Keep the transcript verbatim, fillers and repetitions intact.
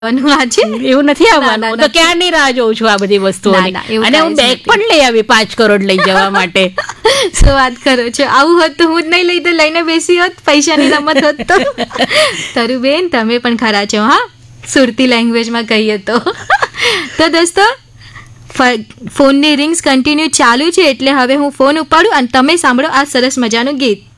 એવું નથી આવવાનું. તો ક્યારની રાહ જોઉં છું આ બધી વસ્તુઓની, અને હું બેગ પણ લઈ આવી પાંચ કરોડ લઈ જવા માટે. શું વાત કરો છો? આવું હોત તો હું જ નહીં લઈ તો લઈને બેસી હોત, પૈસાની રમત હોત તો. તરુબેન તમે પણ ખરા છો હા, સુરતી લેંગ્વેજમાં કહીએ તો. તો દોસ્તો ફોનની રિંગ્સ કન્ટિન્યુ ચાલુ છે, એટલે હવે હું ફોન ઉપાડું અને તમે સાંભળો આ સરસ મજાનું ગીત.